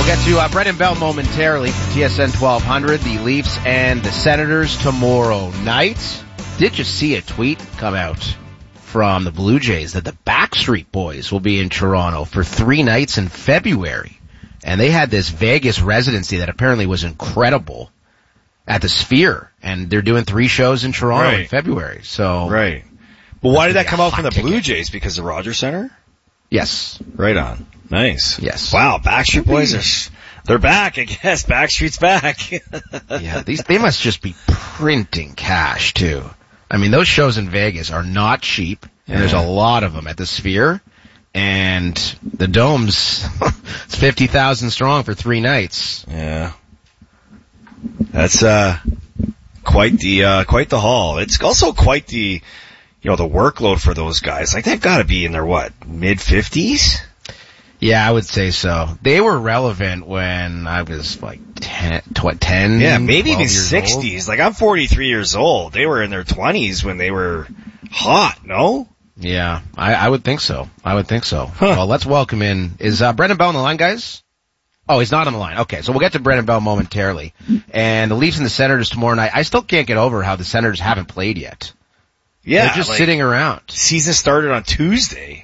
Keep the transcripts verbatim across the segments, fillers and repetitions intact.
We'll get to uh, Brendan Bell momentarily for T S N twelve hundred, the Leafs and the Senators tomorrow night. Did you see a tweet come out from the Blue Jays that the Backstreet Boys will be in Toronto for three nights in February? And they had this Vegas residency that apparently was incredible at the Sphere, and they're doing three shows in Toronto right. in February. So right. Well, why did that come out from the ticket. Blue Jays? Because of Rogers Center? Yes. Right on. Nice. Yes. Wow, Backstreet Boys are, they're back, I guess. Backstreet's back. Yeah, these, they must just be printing cash too. I mean, those shows in Vegas are not cheap, and yeah. there's a lot of them at the Sphere, and the Dome's, it's fifty thousand strong for three nights. Yeah. That's, uh, quite the, uh, quite the haul. It's also quite the, you know, the workload for those guys. Like, they've got to be in their, what, mid-fifties? Yeah, I would say so. They were relevant when I was like ten, tw- ten yeah, maybe even years sixties. Old. Like, I'm forty-three years old. They were in their twenties when they were hot, no? Yeah, I, I would think so. I would think so. Huh. Well, let's welcome in. Is uh, Brendan Bell on the line, guys? Oh, he's not on the line. Okay, so we'll get to Brendan Bell momentarily. And the Leafs and the Senators tomorrow night. I still can't get over how the Senators haven't played yet. Yeah. They're just like, sitting around. Season started on Tuesday.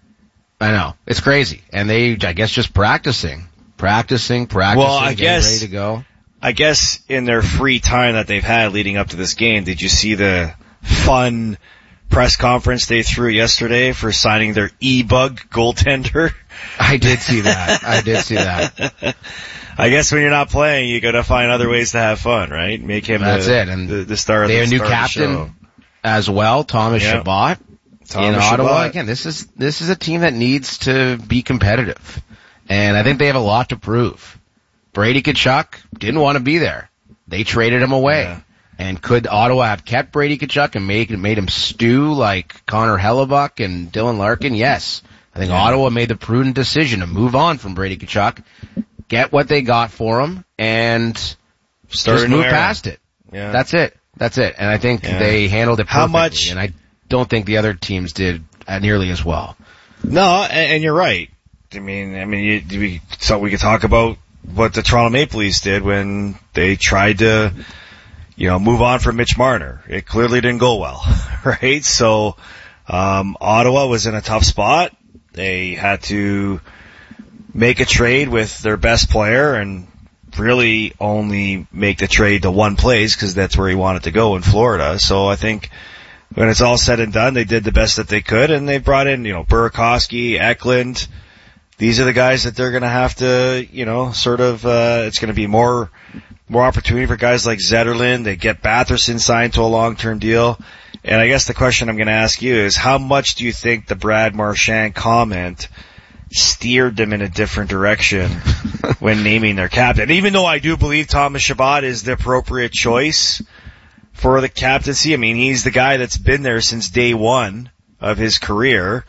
I know. It's crazy. And they, I guess, just practicing. Practicing, practicing, well, I getting guess, ready to go. I guess in their free time that they've had leading up to this game, did you see the fun press conference they threw yesterday for signing their E-Bug goaltender? I did see that. I did see that. I guess when you're not playing, you gotta find other ways to have fun, right? Make him That's the, it. And the, the star of the They have a new star captain as well, Thomas yep. Chabot. Thomas in Ottawa. Chabot. Again, this is, this is a team that needs to be competitive. And I think they have a lot to prove. Brady Tkachuk didn't want to be there. They traded him away. Yeah. And could Ottawa have kept Brady Tkachuk and made, made him stew like Connor Hellebuck and Dylan Larkin? Yes. I think yeah. Ottawa made the prudent decision to move on from Brady Tkachuk, get what they got for him, and Start just move past it. Yeah. That's it. That's it. And I think yeah. they handled it perfectly. How much? And I don't think the other teams did nearly as well. No, and, and you're right. I mean, I mean, you, we, so we could talk about what the Toronto Maple Leafs did when they tried to, you know, move on from Mitch Marner. It clearly didn't go well, right? So, um, Ottawa was in a tough spot. They had to make a trade with their best player and really only make the trade to one place because that's where he wanted to go in Florida. So I think when it's all said and done, they did the best that they could, and they brought in, you know, Burakovsky, Eklund. These are the guys that they're going to have to, you know, sort of, uh, it's going to be more, more opportunity for guys like Zetterlund. They get Batherson signed to a long-term deal. And I guess the question I'm going to ask you is, how much do you think the Brad Marchand comment steered them in a different direction when naming their captain? Even though I do believe Thomas Chabot is the appropriate choice for the captaincy. I mean, he's the guy that's been there since day one of his career.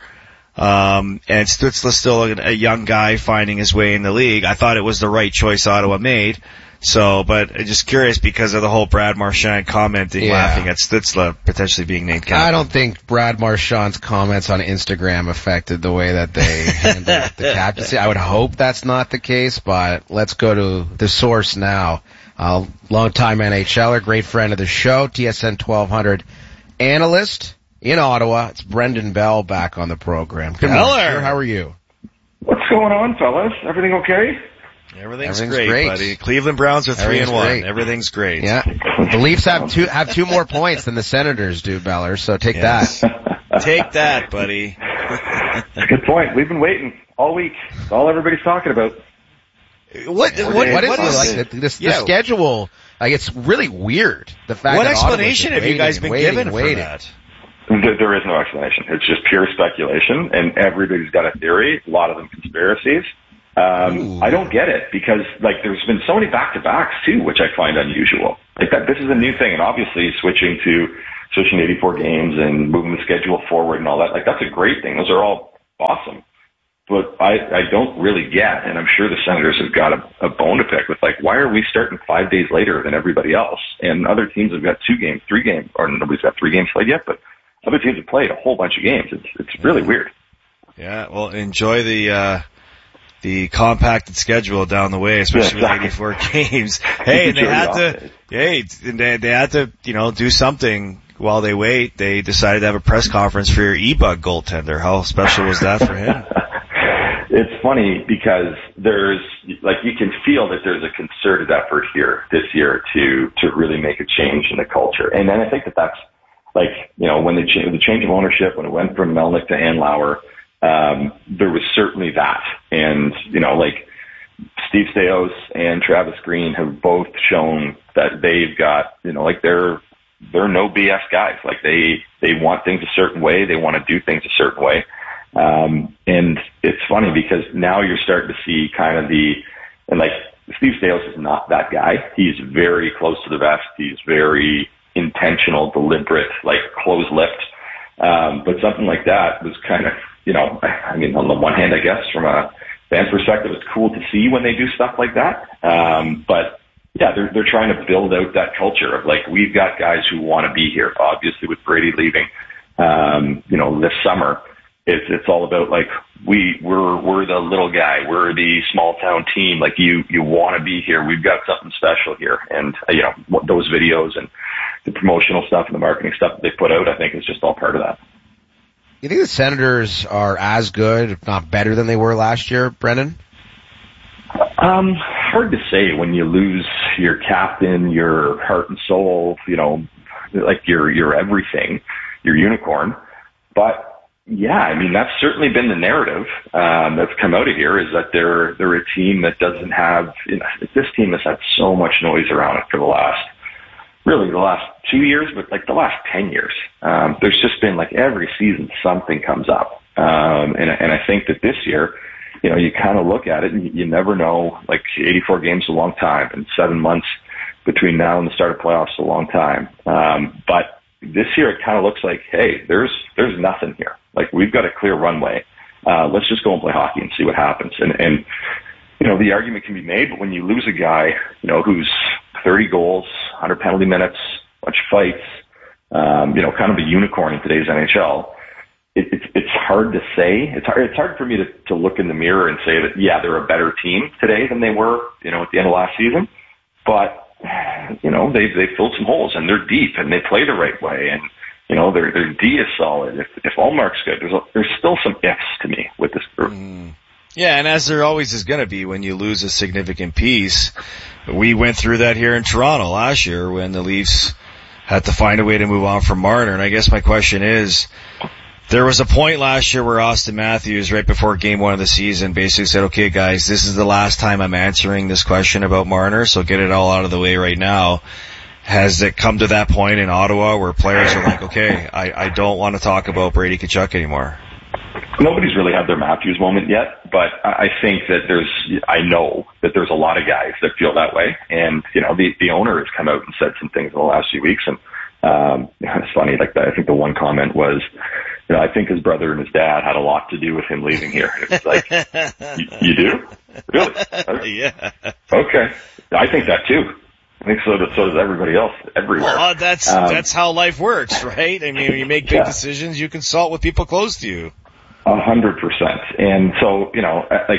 Um, and Stützle's still a, a young guy finding his way in the league. I thought it was the right choice Ottawa made. So, but I'm just curious because of the whole Brad Marchand commenting, yeah. laughing at Stützle potentially being named captain. I don't think Brad Marchand's comments on Instagram affected the way that they handled the captaincy. I would hope that's not the case, but let's go to the source now. Uh, longtime NHLer, great friend of the show, T S N twelve hundred analyst in Ottawa. It's Brendan Bell back on the program. Good morning, sir. How are you? What's going on, fellas? Everything okay? Everything's, Everything's great, great, buddy. Cleveland Browns are three and one. Great. Everything's great. Yeah. The Leafs have two have two more points than the Senators do, Beller, so take yes. that. Take that, buddy. That's a good point. We've been waiting all week. It's all everybody's talking about. What, what, what, what is, what is is like it? the, the, yeah. the schedule? Like, it's really weird. The fact what that explanation have you guys been waiting, given waiting. for that? There, there is no explanation. It's just pure speculation, and everybody's got a theory. A lot of them conspiracies. Um, I don't get it because, like, there's been so many back-to-backs too, which I find unusual. Like that, this is a new thing, and obviously switching to switching to eighty-four games and moving the schedule forward and all that. Like, that's a great thing. Those are all awesome. But I, I don't really get, and I'm sure the Senators have got a, a bone to pick with, like, why are we starting five days later than everybody else? And other teams have got two games, three games, or nobody's got three games played yet, but other teams have played a whole bunch of games. It's it's really weird. Yeah, well, enjoy the uh the compacted schedule down the way, especially yeah, exactly. with eighty-four games. Hey, and they had to, hey, they, they had to, you know, do something while they wait. They decided to have a press conference for your E-Bug goaltender. How special was that for him? It's funny because there's, like, you can feel that there's a concerted effort here this year to, to really make a change in the culture. And then I think that that's, like, you know, when they changed, the change of ownership, when it went from Melnyk to Andlauer, um, there was certainly that. And, you know, like, Steve Staios and Travis Green have both shown that they've got, you know, like, they're, they're no B S guys. Like, they, they want things a certain way. They want to do things a certain way. Um, and it's funny because now you're starting to see kind of the, and like, Steve Staios is not that guy. He's very close to the vest. He's very intentional, deliberate, like close lipped. Um, but something like that was kind of, you know, I mean, on the one hand, I guess from a fan's perspective, it's cool to see when they do stuff like that. Um, but yeah, they're, they're trying to build out that culture of like, we've got guys who want to be here. Obviously with Brady leaving, um, you know, this summer, it's, it's all about like, we, we're, we're the little guy. We're the small town team. Like you, you want to be here. We've got something special here. And, uh, you know, what, those videos and the promotional stuff and the marketing stuff that they put out, I think is just all part of that. You think the Senators are as good, if not better than they were last year, Brendan? Um, hard to say when you lose your captain, your heart and soul, you know, like your, your everything, your unicorn. But yeah, I mean, that's certainly been the narrative, um, that's come out of here is that they're, they're a team that doesn't have, you know, this team has had so much noise around it for the last, really the last two years, but like the last ten years. Um, there's just been like every season something comes up. Um, and, and I think that this year, you know, you kind of look at it and you never know, like eighty-four games is a long time and seven months between now and the start of playoffs is a long time. Um, but this year it kind of looks like, hey, there's, there's nothing here. Like we've got a clear runway. Uh, let's just go and play hockey and see what happens. And, and, you know, the argument can be made, but when you lose a guy, you know, who's thirty goals, one hundred penalty minutes, a bunch of fights, um, you know, kind of a unicorn in today's N H L, it, it's, it's hard to say. It's hard, it's hard for me to, to look in the mirror and say that, yeah, they're a better team today than they were, you know, at the end of last season. But, you know, they, they filled some holes and they're deep and they play the right way. And, you know, their, their D is solid. If, if Ullmark's good, there's, a, there's still some ifs to me with this group. Mm. Yeah, and as there always is going to be when you lose a significant piece, we went through that here in Toronto last year when the Leafs had to find a way to move on from Marner. And I guess my question is, there was a point last year where Austin Matthews, right before game one of the season, basically said, okay, guys, this is the last time I'm answering this question about Marner, so get it all out of the way right now. Has it come to that point in Ottawa where players are like, okay, I, I don't want to talk about Brady Tkachuk anymore? Nobody's really had their Matthews moment yet, but I think that there's, I know that there's a lot of guys that feel that way. And, you know, the, the owner has come out and said some things in the last few weeks. And, um, it's funny, like I think the one comment was, you know, I think his brother and his dad had a lot to do with him leaving here. It's like, you, you do? Really? Okay. Yeah. Okay. I think that too. I think so, so does everybody else everywhere. Well, that's, um, that's how life works, right? I mean, when you make big yeah. decisions, you consult with people close to you. A hundred percent. And so, you know, like,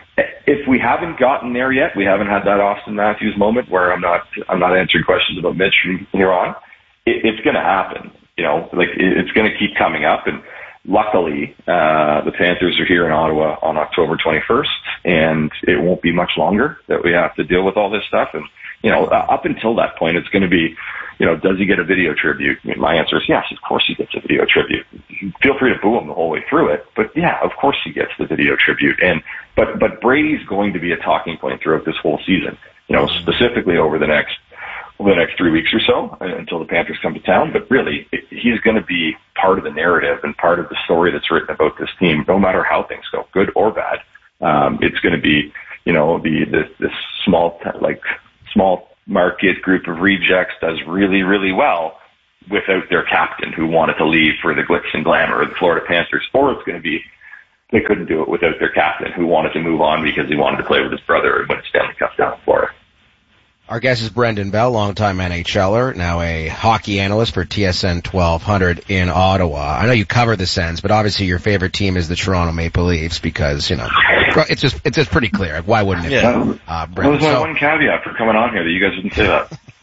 if we haven't gotten there yet, we haven't had that Austin Matthews moment where I'm not, I'm not answering questions about Mitch from here on. It, it's going to happen. You know, like it, it's going to keep coming up. And luckily, uh, the Panthers are here in Ottawa on October twenty-first, and it won't be much longer that we have to deal with all this stuff. And, you know, uh, up until that point, it's going to be, you know, does he get a video tribute? I mean, my answer is yes, of course he gets a video tribute. Feel free to boo him the whole way through it, but yeah, of course he gets the video tribute. And, but, but Brady's going to be a talking point throughout this whole season, you know, specifically over the next, over the next three weeks or so until the Panthers come to town. But really, it, he's going to be part of the narrative and part of the story that's written about this team, no matter how things go, good or bad. Um, it's going to be, you know, the, this, this small, like small, market group of rejects does really, really well without their captain who wanted to leave for the glitz and glamour of the Florida Panthers. Or it's going to be, they couldn't do it without their captain who wanted to move on because he wanted to play with his brother and win a Stanley Cup down in Florida. Our guest is Brendan Bell, longtime NHLer, now a hockey analyst for T S N twelve hundred in Ottawa. I know you cover the Sens, but obviously your favorite team is the Toronto Maple Leafs because, you know, it's just it's just pretty clear. Why wouldn't it yeah. be? Uh, Brendan. That was my so, one caveat for coming on here that you guys didn't say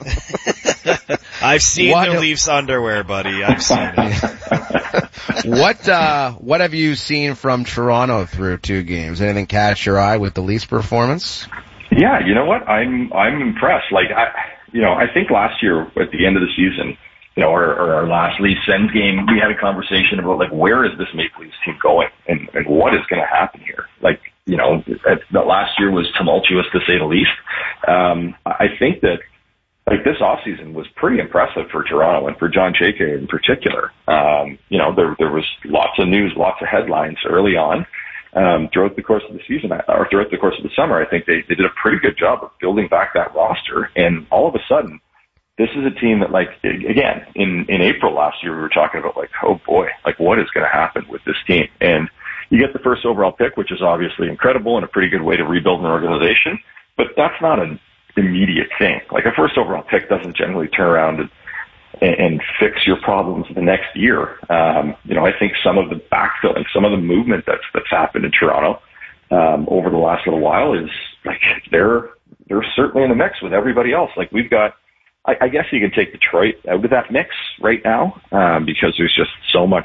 that. I've seen What- the Leafs underwear, buddy. I've seen it. what uh, what have you seen from Toronto through two games? Anything catch your eye with the Leafs performance? Yeah, you know what? I'm I'm impressed. Like I, you know, I think last year at the end of the season, you know, our, our, our last Leafs Sens game, we had a conversation about like where is this Maple Leafs team going and, and what is going to happen here. Like, you know, that last year was tumultuous to say the least. Um, I think that like this offseason was pretty impressive for Toronto and for John Chayka in particular. Um, you know, there there was lots of news, lots of headlines early on. Um, throughout the course of the season, or throughout the course of the summer, I think they, they did a pretty good job of building back that roster. And all of a sudden, this is a team that, like, again, in, in April last year, we were talking about, like, oh boy, like, what is going to happen with this team? And you get the first overall pick, which is obviously incredible and a pretty good way to rebuild an organization, but that's not an immediate thing. Like, a first overall pick doesn't generally turn around and and fix your problems the next year. Um, you know, I think some of the backfilling, some of the movement that's, that's happened in Toronto, um, over the last little while is like, they're, they're certainly in the mix with everybody else. Like we've got, I, I guess you can take Detroit out of that mix right now, um, because there's just so much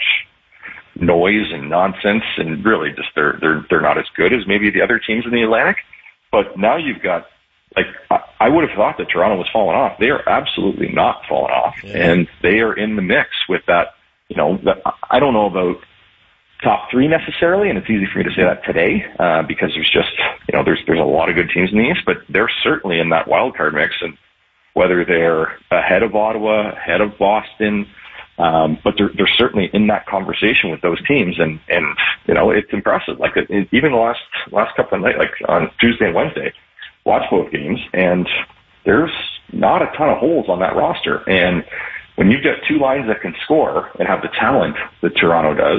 noise and nonsense and really just they're, they're, they're not as good as maybe the other teams in the Atlantic. But now you've got, like, I would have thought that Toronto was falling off. They are absolutely not falling off. Yeah. And they are in the mix with that, you know, that, I don't know about top three necessarily, and it's easy for me to say that today, uh, because there's just, you know, there's, there's a lot of good teams in the East, but they're certainly in that wild card mix. And whether they're ahead of Ottawa, ahead of Boston, um, but they're, they're certainly in that conversation with those teams. And, and, you know, it's impressive. Like it, even the last, last couple of nights, like on Tuesday and Wednesday, watch both games, and there's not a ton of holes on that roster. And when you've got two lines that can score and have the talent that Toronto does,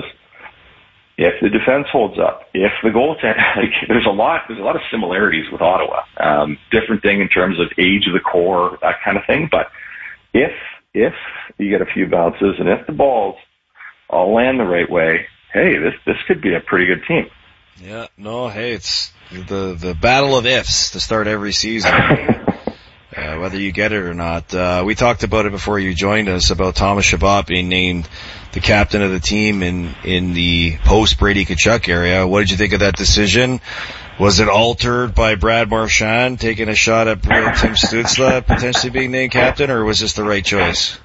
if the defense holds up, if the goaltender, like, there's a lot, there's a lot of similarities with Ottawa. Um, different thing in terms of age of the core, that kind of thing. But if, if you get a few bounces and if the balls all land the right way, hey, this, this could be a pretty good team. Yeah, no, hey, it's the the battle of ifs to start every season, uh, whether you get it or not. Uh, we talked about it before you joined us about Thomas Chabot being named the captain of the team in, in the post-Brady Tkachuk area. What did you think of that decision? Was it altered by Brad Marchand taking a shot at Tim Stützle potentially being named captain, or was this the right choice?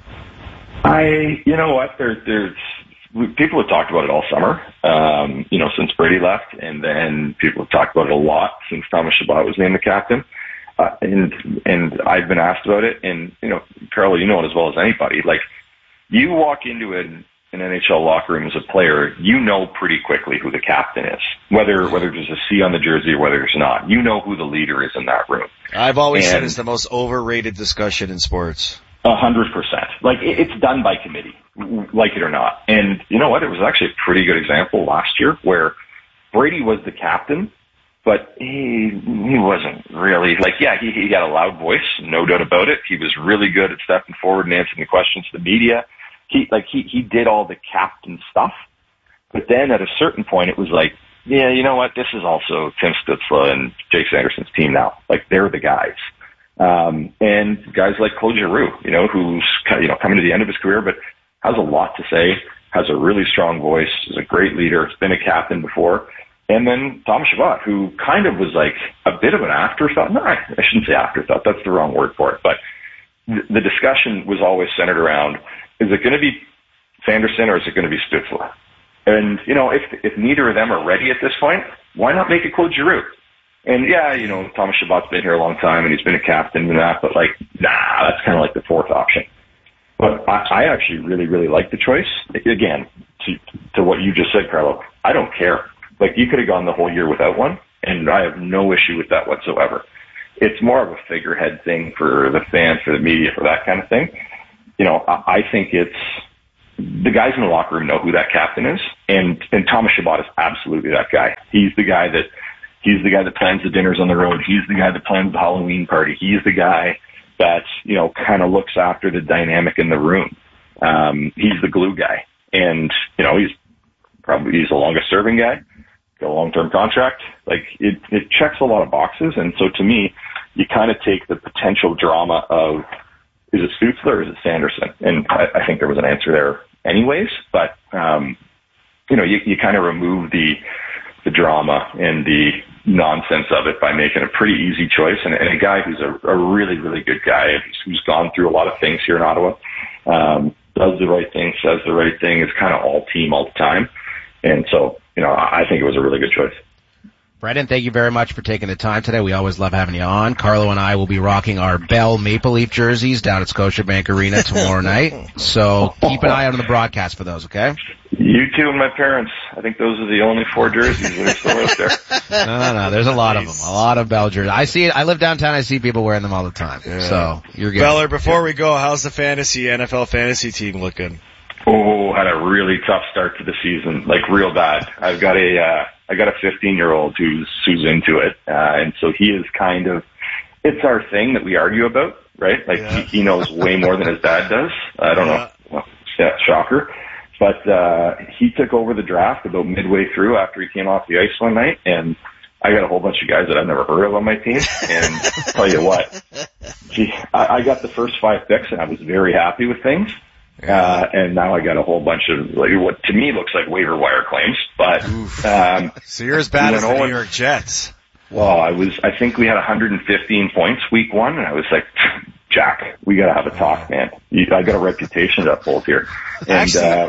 I, you know what, there, there's, people have talked about it all summer, um, you know, since Brady left, and then people have talked about it a lot since Thomas Chabot was named the captain. Uh, and, and I've been asked about it, and, you know, Carlo, you know it as well as anybody. Like, you walk into an, an N H L locker room as a player, you know pretty quickly who the captain is. Whether, whether there's a C on the jersey or whether there's not. You know who the leader is in that room. I've always and, said it's the most overrated discussion in sports. A hundred percent. Like, it's done by committee, like it or not. And you know what? It was actually a pretty good example last year where Brady was the captain, but he he wasn't really, like, yeah, he, he had a loud voice, no doubt about it. He was really good at stepping forward and answering the questions to the media. He, like, he, he did all the captain stuff. But then at a certain point, it was like, yeah, you know what? This is also Tim Stützle and Jake Sanderson's team now. Like, they're the guys. Um, and guys like Claude Giroux, you know, who's, you know, coming to the end of his career, but has a lot to say, has a really strong voice, is a great leader, has been a captain before. And then Thomas Chabot, who kind of was like a bit of an afterthought. No, I shouldn't say afterthought. That's the wrong word for it. But th- the discussion was always centered around, is it going to be Sanderson or is it going to be Stützle? And, you know, if, if neither of them are ready at this point, why not make it Claude Giroux? And yeah, you know, Thomas Chabot's been here a long time and he's been a captain and that, but like, nah, that's kind of like the fourth option. But I, I actually really, really like the choice. Again, to, to what you just said, Carlo, I don't care. Like, you could have gone the whole year without one, and I have no issue with that whatsoever. It's more of a figurehead thing for the fans, for the media, for that kind of thing. You know, I, I think it's, the guys in the locker room know who that captain is, and, and Thomas Chabot is absolutely that guy. He's the guy that, He's the guy that plans the dinners on the road. He's the guy that plans the Halloween party. He's the guy that, you know, kind of looks after the dynamic in the room. Um, he's the glue guy. And, you know, he's probably, he's the longest serving guy, got a long-term contract. Like, it, it checks a lot of boxes. And so to me, you kind of take the potential drama of, is it Stützle or is it Sanderson? And I, I think there was an answer there anyways, but, um, you know, you, you kind of remove the, the drama and the nonsense of it by making a pretty easy choice. And, and a guy who's a, a really, really good guy, who's gone through a lot of things here in Ottawa, um, does the right thing, says the right thing, is kind of all team all the time. And so, you know, I think it was a really good choice. Brendan, thank you very much for taking the time today. We always love having you on. Carlo and I will be rocking our Bell Maple Leaf jerseys down at Scotiabank Arena tomorrow night. So keep an eye out on the broadcast for those, okay? You two and my parents. I think those are the only four jerseys that are still out there. No, no, no. There's a lot of them. A lot of Bell jerseys. I see it. I live downtown. I see people wearing them all the time. Yeah. So you're good. Beller, before we go, how's the fantasy, N F L fantasy team looking? Oh, had a really tough start to the season, like real bad. I've got a, uh, I got a fifteen year old who's, who's into it. Uh, and so he is kind of, it's our thing that we argue about, right? Like yeah. he, he knows way more than his dad does. I don't yeah. know. Well, yeah, shocker. But, uh, he took over the draft about midway through after he came off the ice one night, and I got a whole bunch of guys that I've never heard of on my team. And tell you what, gee, I, I got the first five picks and I was very happy with things. Uh, and now I got a whole bunch of, like, what to me looks like waiver wire claims, but, um, so you're as bad as the New York Jets. Well, I was, I think we had one hundred fifteen points week one, and I was like, Jack, we gotta have a talk, man. You, I got a reputation to uphold here. And, Actually, uh,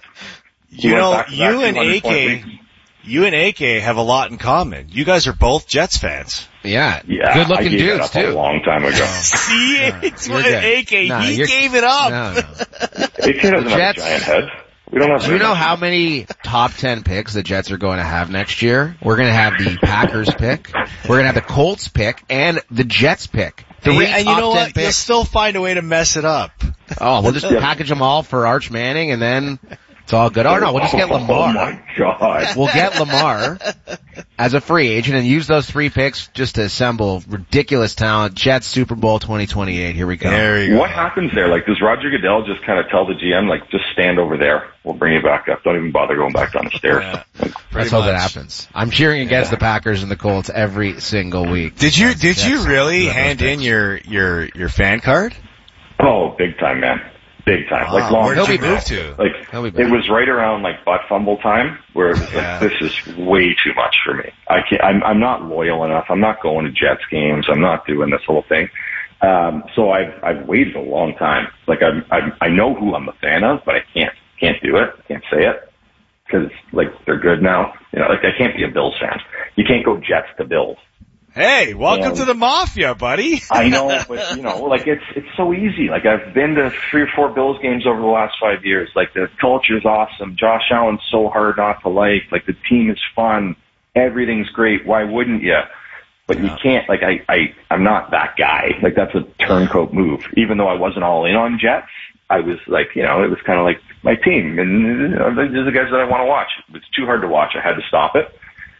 you know, you and A K, you and A K have a lot in common. You guys are both Jets fans. Yeah. Yeah. Good looking I gave dudes, it up too. A long time ago. See, it's what A K, nah, he gave it up. No, no. A K doesn't have a giant head. We don't have Do you know how many top ten picks the Jets are going to have next year? We're going to have the Packers pick. We're going to have the Colts pick and the Jets pick. Three and, and you know what? Picks. You'll still find a way to mess it up. Oh, we'll just package them all for Arch Manning, and then it's all good. Oh, no, we'll just get Lamar. Oh, my God. We'll get Lamar as a free agent and use those three picks just to assemble ridiculous talent. Jets Super Bowl twenty twenty-eight. Here we go. There you go. What happens there? Like, does Roger Goodell just kind of tell the G M, like, just stand over there. We'll bring you back up. Don't even bother going back down the stairs. Yeah, Let's hope that happens. I'm cheering against yeah. the Packers and the Colts every single week. Did you, did Jets, you really hand in your, your, your fan card? Oh, big time, man. Big time. Wow. Like long Where did you move to? Like it was right around like butt fumble time where it was yeah. like, this is way too much for me. I can't, I'm, I'm not loyal enough. I'm not going to Jets games. I'm not doing this whole thing. Um, so I've, I've waited a long time. Like I'm, I'm, I know who I'm a fan of, but I can't, can't do it. I can't say it because like they're good now. You know, like I can't be a Bills fan. You can't go Jets to Bills. Hey, welcome and, to the Mafia, buddy. I know, but you know, like it's it's so easy. Like I've been to three or four Bills games over the last five years. Like the culture's awesome. Josh Allen's so hard not to like. Like the team is fun. Everything's great. Why wouldn't you? But yeah. you can't. Like I, I, I'm not that guy. Like that's a turncoat move. Even though I wasn't all in on Jets, I was like, you know, it was kind of like my team, and you know, these are the guys that I want to watch. It's too hard to watch. I had to stop it.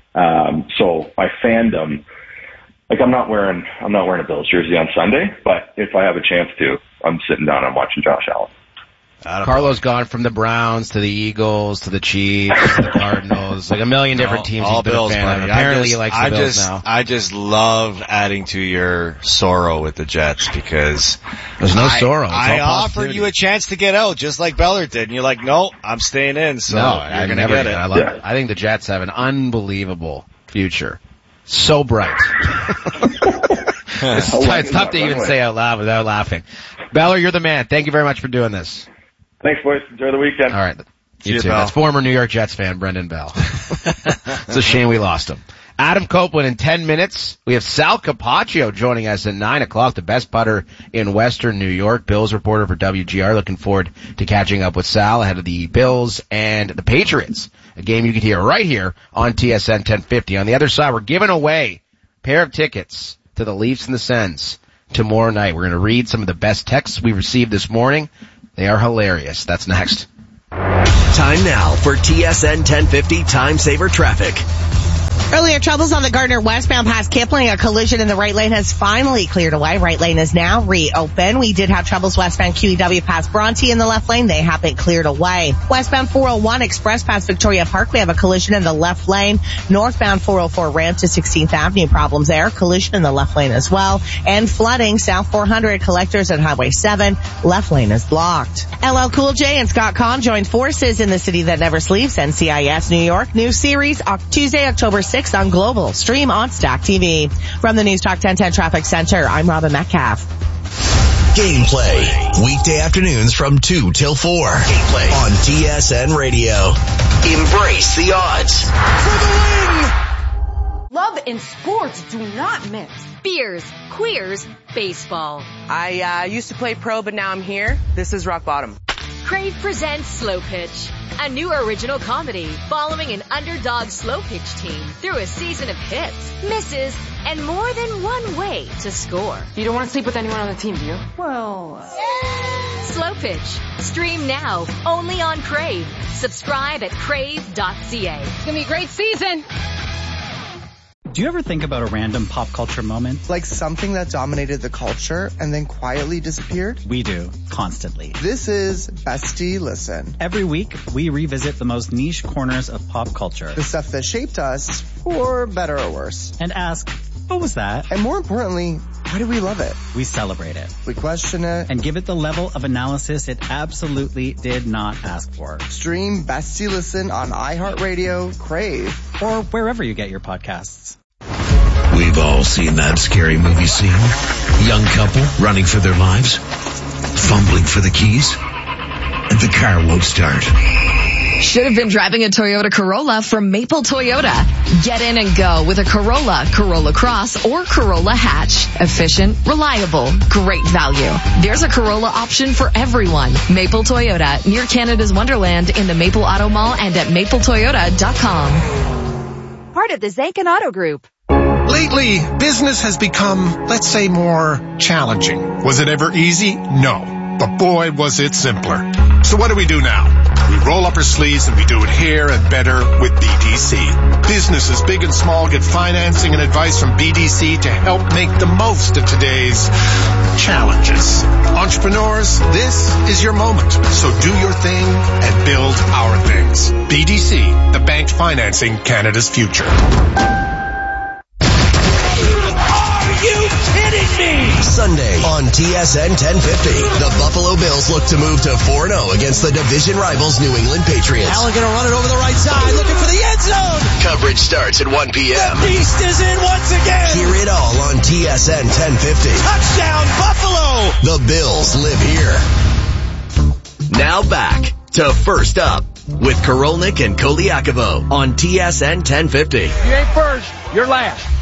Um, so my fandom. Like I'm not wearing, I'm not wearing a Bills jersey on Sunday, but if I have a chance to, I'm sitting down and watching Josh Allen. Carlo's gone from the Browns to the Eagles to the Chiefs to the Cardinals, like a million different all, teams all he's been Bills, a fan buddy. of. Apparently just, he likes the I Bills just, now. I just love adding to your sorrow with the Jets because there's no I, sorrow. It's I all offered you a chance to get out just like Beller did, and you're like, no, I'm staying in. So no, you're I gonna never get did. it. I love yeah. it. I think the Jets have an unbelievable future. So bright. It's, t- it's tough to even say out loud without laughing. Beller, you're the man. Thank you very much for doing this. Thanks, boys. Enjoy the weekend. All right. You you, too. Bell. That's former New York Jets fan Brendan Bell. It's a shame we lost him. Adam Copeland in ten minutes. We have Sal Capaccio joining us at nine o'clock, the best putter in Western New York, Bills reporter for W G R. Looking forward to catching up with Sal ahead of the Bills and the Patriots, a game you can hear right here on T S N ten fifty. On the other side, we're giving away a pair of tickets to the Leafs and the Sens tomorrow night. We're going to read some of the best texts we received this morning. They are hilarious. That's next. Time now for T S N ten fifty Time Saver Traffic. Earlier troubles on the Gardner westbound past Kipling. A collision in the right lane has finally cleared away. Right lane is now reopened. We did have troubles westbound Q E W past Bronte in the left lane. They have been cleared away. Westbound four oh one Express past Victoria Park. We have a collision in the left lane. Northbound four oh four ramp to sixteenth Avenue. Problems there. Collision in the left lane as well. And flooding south four hundred Collectors at Highway seven. Left lane is blocked. L L Cool J and Scott Conn joined forces in the city that never sleeps. N C I S New York. New series Tuesday, October sixth on Global. Stream on Stack T V. From the News Talk ten ten Traffic Center, I'm Robin Metcalf. Gameplay. Weekday afternoons from two till four. Gameplay on T S N Radio. Embrace the odds. For the win! Love and sports do not mix. Beers, queers, baseball. I uh, used to play pro, but now I'm here. This is rock bottom. Crave presents Slow Pitch, a new original comedy following an underdog slow pitch team through a season of hits, misses, and more than one way to score. You don't want to sleep with anyone on the team, do you? Well, yeah. Slow Pitch. Stream now, only on Crave. Subscribe at crave dot c a. It's going to be a great season. Do you ever think about a random pop culture moment? Like something that dominated the culture and then quietly disappeared? We do, constantly. This is Bestie Listen. Every week, we revisit the most niche corners of pop culture. The stuff that shaped us, for better or worse. And ask, what was that? And more importantly, why do we love it? We celebrate it. We question it. And give it the level of analysis it absolutely did not ask for. Stream Bestie Listen on iHeartRadio, Crave, or wherever you get your podcasts. We've all seen that scary movie scene. Young couple running for their lives, fumbling for the keys, and the car won't start. Should have been driving a Toyota Corolla from Maple Toyota. Get in and go with a Corolla, Corolla Cross, or Corolla Hatch. Efficient, reliable, great value. There's a Corolla option for everyone. Maple Toyota, near Canada's Wonderland in the Maple Auto Mall and at maple toyota dot com. Part of the Zakin Auto Group. Lately, business has become, let's say, more challenging. Was it ever easy? No. But boy, was it simpler. So what do we do now? We roll up our sleeves and we do it here and better with B D C. Businesses big and small get financing and advice from B D C to help make the most of today's challenges. Entrepreneurs, this is your moment. So do your thing and build our things. B D C, the bank financing Canada's future. You kidding me? Sunday on T S N ten fifty, the Buffalo Bills look to move to four and oh against the division rivals New England Patriots. Allen gonna run it over the right side, looking for the end zone. Coverage starts at one p.m. The beast is in once again. Hear it all on T S N ten fifty. Touchdown Buffalo! The Bills live here. Now back to First Up with Korolnik and Koliakovo on T S N ten fifty. You ain't first, you're last.